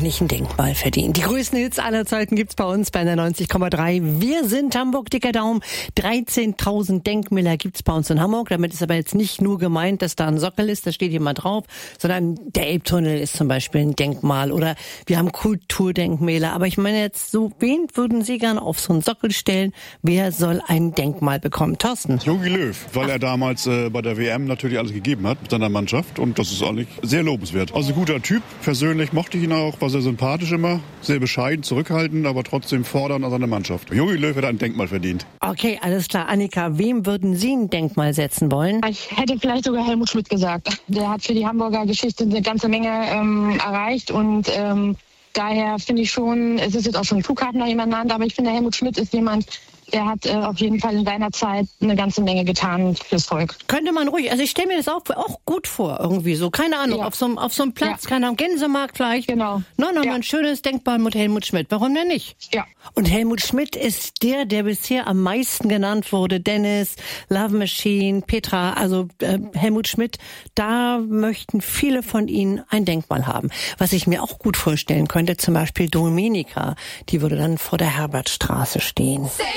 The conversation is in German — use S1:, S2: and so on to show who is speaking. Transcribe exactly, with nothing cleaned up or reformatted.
S1: eigentlich ein Denkmal verdient. Die größten Hits aller Zeiten gibt's bei uns bei der neunzig Komma drei. Wir sind Hamburg, dicker Daumen. dreizehntausend Denkmäler gibt's bei uns in Hamburg. Damit ist aber jetzt nicht nur gemeint, dass da ein Sockel ist, da steht jemand drauf, sondern der Elbtunnel ist zum Beispiel ein Denkmal oder wir haben Kulturdenkmäler. Aber ich meine jetzt so, wen würden Sie gerne auf so einen Sockel stellen? Wer soll ein Denkmal bekommen? Thorsten?
S2: Jogi Löw, weil er damals äh, bei der W M natürlich alles gegeben hat mit seiner Mannschaft und das ist eigentlich sehr lobenswert. Also guter Typ, persönlich mochte ich ihn auch, war sehr sympathisch immer, sehr bescheiden, zurückhaltend, aber trotzdem fordernd an seine Mannschaft. Jogi Löw hätte ein Denkmal verdient.
S1: Okay, alles klar. Annika, wem würden Sie ein Denkmal setzen wollen?
S3: Ich hätte vielleicht sogar Helmut Schmidt gesagt. Der hat für die Hamburger Geschichte eine ganze Menge ähm, erreicht und ähm, daher finde ich schon, es ist jetzt auch schon ein Flughafen nach jemand genannt, aber ich finde, Helmut Schmidt ist jemand, der hat äh, auf jeden Fall in seiner Zeit eine ganze Menge getan fürs Volk.
S1: Könnte man ruhig, also ich stelle mir das auch, auch gut vor, irgendwie so, keine Ahnung,
S3: Ja.
S1: auf so einem auf so einem Platz,
S3: Ja.
S1: keine Ahnung, Gänsemarkt vielleicht.
S3: Genau.
S1: No, no,
S3: Ja.
S1: ein schönes Denkmal mit Helmut Schmidt, warum denn nicht?
S3: Ja.
S1: Und Helmut Schmidt ist der, der bisher am meisten genannt wurde. Dennis, Love Machine, Petra, also äh, Helmut Schmidt, da möchten viele von Ihnen ein Denkmal haben. Was ich mir auch gut vorstellen könnte, zum Beispiel Dominika, die würde dann vor der Herbertstraße stehen.